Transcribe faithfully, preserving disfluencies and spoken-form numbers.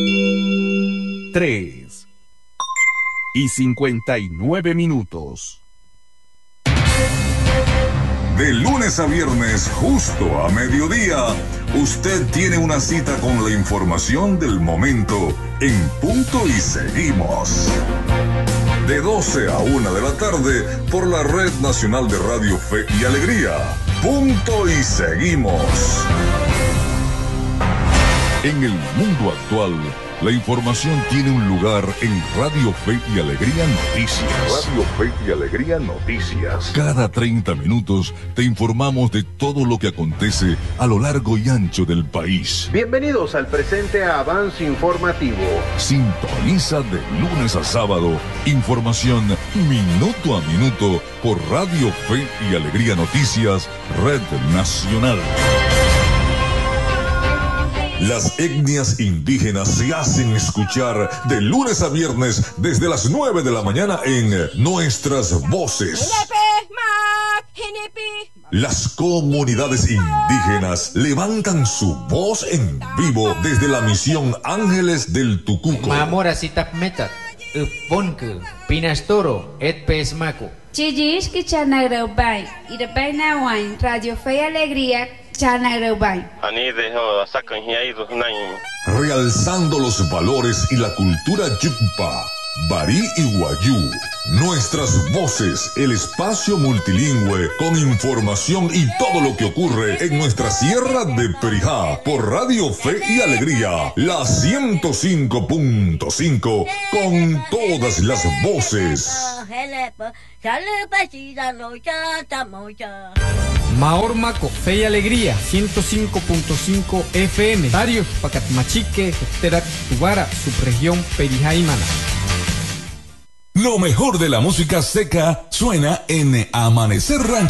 tres y cincuenta y nueve minutos. De lunes a viernes, justo a mediodía, usted tiene una cita con la información del momento en Punto y Seguimos. De doce a una de la tarde por la Red Nacional de Radio Fe y Alegría. Punto y Seguimos. En el mundo actual, la información tiene un lugar en Radio Fe y Alegría Noticias. Radio Fe y Alegría Noticias. Cada treinta minutos te informamos de todo lo que acontece a lo largo y ancho del país. Bienvenidos al presente Avance Informativo. Sintoniza de lunes a sábado información minuto a minuto por Radio Fe y Alegría Noticias, Red Nacional. Las etnias indígenas se hacen escuchar de lunes a viernes desde las nueve de la mañana en Nuestras Voces. Las comunidades indígenas levantan su voz en vivo desde la misión Ángeles del Tucuco. Mamora sitapmetat, uponku, pinastoro, et pesmaco. Chijish que chanagreubay, y de Bainawain, Radio Fe y Alegría. Realzando los valores y la cultura Yucpa, Barí y Guayú. Nuestras Voces, el espacio multilingüe con información y todo lo que ocurre en nuestra sierra de Perijá por Radio Fe y Alegría, la ciento cinco punto cinco con todas las voces. Maor Maco, Fe y Alegría, ciento cinco punto cinco F M. Darius, Pacatmachique, Terak, Tubara, subregión Perijá y Mana. Lo mejor de la música seca suena en Amanecer Ranchero.